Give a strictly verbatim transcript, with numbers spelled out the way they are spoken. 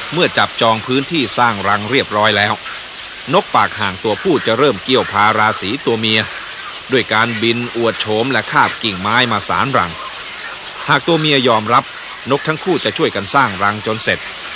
เมื่อจับจองพื้นที่สร้างรังเรียบร้อยแล้วนกปากห่างตัวผู้จะเริ่มเกี่ยวพาราสีตัวเมียด้วยการบินอวดโฉมและคาบกิ่งไม้มาสานรังหากตัวเมียยอมรับนกทั้งคู่จะช่วยกันสร้างรังจนเสร็จ